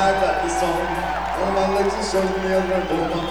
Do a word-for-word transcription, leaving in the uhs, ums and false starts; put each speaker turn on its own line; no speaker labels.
I got this song. One of my lectures shows me a run.